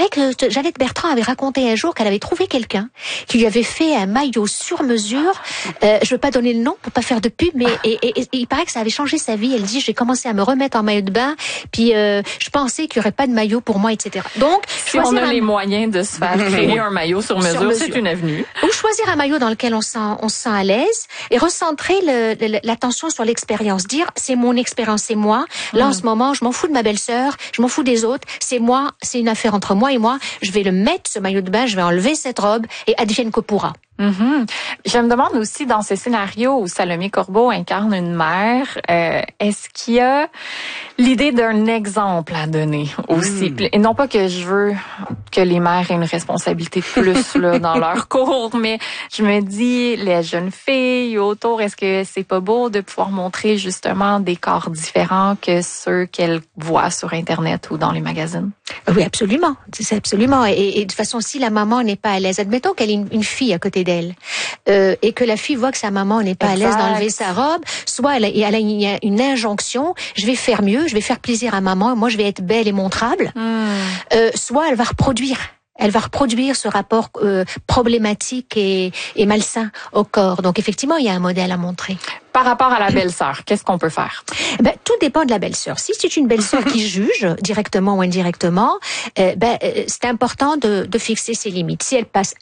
paraît que Jeannette Bertrand avait raconté un jour qu'elle avait trouvé quelqu'un qui lui avait fait un maillot sur mesure. Je veux pas donner le nom pour pas faire de pub, mais et il paraît que ça avait changé sa vie. Elle dit, j'ai commencé à me remettre en maillot de bain, puis je pensais qu'il y aurait pas de maillot pour moi, etc. Donc, si on a les moyens de se faire créer un maillot sur mesure, c'est une avenue. Ou choisir un maillot dans lequel on se sent à l'aise et recentrer l'attention sur l'expérience. Dire, c'est mon expérience, c'est moi. Là, en ce moment, je m'en fous de ma belle-sœur, je m'en fous des autres. C'est moi, c'est une affaire entre moi et moi. Je vais le mettre, ce maillot de bain, je vais enlever cette robe et advienne que pourra. Je me demande aussi, dans ce scénario où Salomé Corbeau incarne une mère, est-ce qu'il y a l'idée d'un exemple à donner aussi? Et non pas que je veux que les mères aient une responsabilité de plus là, dans leur cours, mais je me dis, les jeunes filles autour, est-ce que c'est pas beau de pouvoir montrer justement des corps différents que ceux qu'elles voient sur Internet ou dans les magazines? Oui, absolument. C'est absolument. Et de toute façon, si la maman n'est pas à l'aise, admettons qu'elle ait une fille à côté d'elle, et que la fille voit que sa maman n'est pas à l'aise d'enlever sa robe, soit elle a une injonction, je vais faire mieux, je vais faire plaisir à maman, moi je vais être belle et montrable, soit elle va reproduire. Elle va reproduire ce rapport problématique et malsain au corps. Donc effectivement, il y a un modèle à montrer. Par rapport à la belle-sœur, qu'est-ce qu'on peut faire? Tout dépend de la belle-sœur. Si c'est une belle-sœur qui juge, directement ou indirectement, c'est important de fixer ses limites. Si elle passe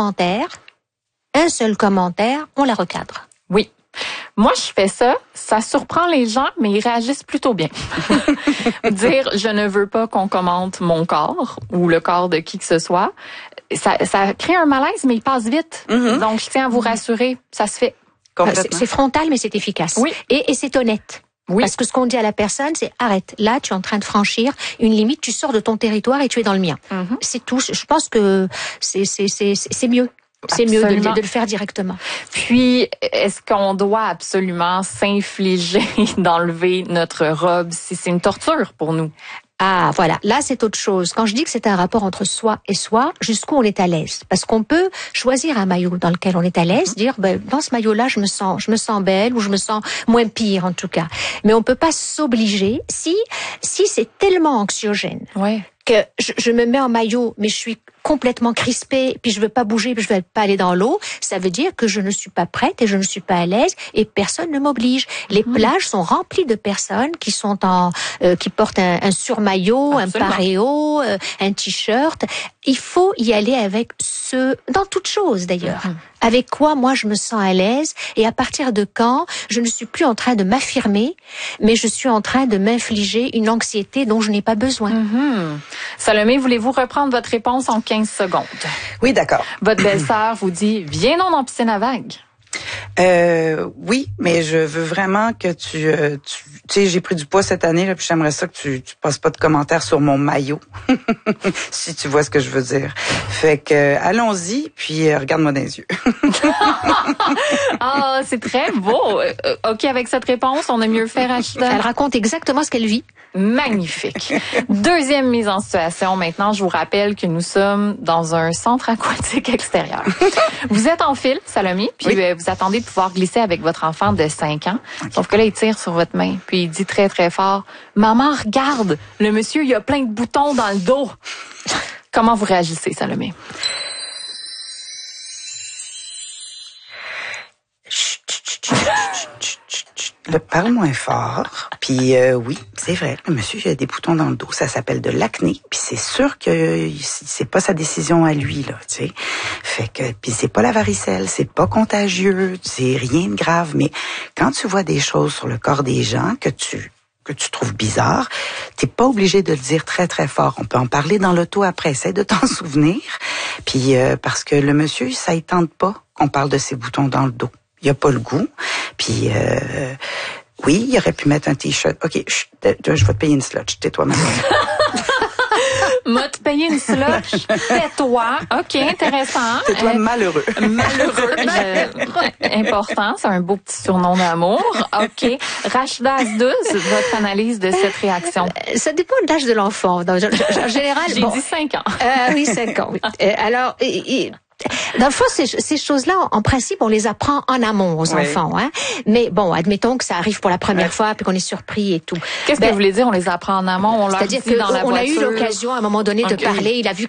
un seul commentaire, on la recadre. Oui. Moi, je fais ça surprend les gens, mais ils réagissent plutôt bien. Dire « je ne veux pas qu'on commente mon corps » ou le corps de qui que ce soit, ça crée un malaise, mais il passe vite. Donc, je tiens à vous rassurer, ça se fait. C'est frontal, mais c'est efficace. Oui. Et c'est honnête. Oui. Parce que ce qu'on dit à la personne, c'est arrête. Là, tu es en train de franchir une limite, tu sors de ton territoire et tu es dans le mien. C'est tout. Je pense que c'est mieux. C'est mieux de le faire directement. Puis, est-ce qu'on doit absolument s'infliger d'enlever notre robe si c'est une torture pour nous? Ah, voilà. Là, c'est autre chose. Quand je dis que c'est un rapport entre soi et soi, jusqu'où on est à l'aise. Parce qu'on peut choisir un maillot dans lequel on est à l'aise, dire, dans ce maillot-là, je me sens belle ou je me sens moins pire, en tout cas. Mais on peut pas s'obliger si c'est tellement anxiogène. Ouais. Que je me mets en maillot, mais je suis complètement crispée, puis je veux pas bouger, puis je veux pas aller dans l'eau, ça veut dire que je ne suis pas prête et je ne suis pas à l'aise et personne ne m'oblige. Les plages sont remplies de personnes qui sont qui portent un surmaillot, un paréo, un t-shirt. Il faut y aller avec dans toute chose d'ailleurs. Avec quoi moi je me sens à l'aise et à partir de quand je ne suis plus en train de m'affirmer, mais je suis en train de m'infliger une anxiété dont je n'ai pas besoin. Salomé, voulez-vous reprendre votre réponse en 15 secondes? Oui, d'accord. Votre belle-sœur vous dit, viens non dans piscine à vagues. Oui, mais je veux vraiment que tu sais, j'ai pris du poids cette année, là, puis j'aimerais ça que tu passes pas de commentaires sur mon maillot. Si tu vois ce que je veux dire. Fait que, allons-y, puis regarde-moi dans les yeux. Ah, c'est très beau. OK, avec cette réponse, on a mieux fait, Rachida. Elle raconte exactement ce qu'elle vit. Magnifique. Deuxième mise en situation. Maintenant, je vous rappelle que nous sommes dans un centre aquatique extérieur. Vous êtes en file, Salomé, puis vous attendez de pouvoir glisser avec votre enfant de 5 ans. Sauf que là, il tire sur votre main, puis il dit très, très fort, « Maman, regarde, le monsieur, il a plein de boutons dans le dos. » Comment vous réagissez, Salomé? Parle moins fort. Puis oui, c'est vrai, le monsieur il a des boutons dans le dos, ça s'appelle de l'acné. Puis c'est sûr que c'est pas sa décision à lui là, tu sais. Fait que puis c'est pas la varicelle, c'est pas contagieux, c'est rien de grave. Mais quand tu vois des choses sur le corps des gens que tu trouves bizarre, t'es pas obligé de le dire très très fort. On peut en parler dans l'auto après, essaie de t'en souvenir. Puis parce que le monsieur, ça il tente pas qu'on parle de ses boutons dans le dos. Il a pas le goût. Puis oui, il aurait pu mettre un t-shirt. OK, je vais te payer une slotch. Tais-toi, madame. M'a te payer une slush, tais-toi. OK, intéressant. Tais-toi, malheureux. Malheureux. Important, c'est un beau petit surnom d'amour. OK. Rachida Asdouz, votre analyse de cette réaction? Ça dépend de l'âge de l'enfant. En général, j'ai dit 5 ans. Oui, 5 ans. Oui. Alors, dans le fond, ces choses-là, en principe, on les apprend en amont aux enfants. Hein? Mais bon, admettons que ça arrive pour la première fois, puis qu'on est surpris et tout. Qu'est-ce que vous voulez dire, on les apprend en amont? On leur dit dans la voiture? On a eu l'occasion, à un moment donné, de parler. Il a vu